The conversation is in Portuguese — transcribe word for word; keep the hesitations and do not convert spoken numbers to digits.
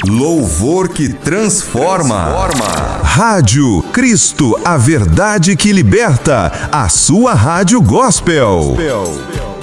Louvor que transforma. transforma. Rádio Cristo, a verdade que liberta. A sua rádio gospel. gospel.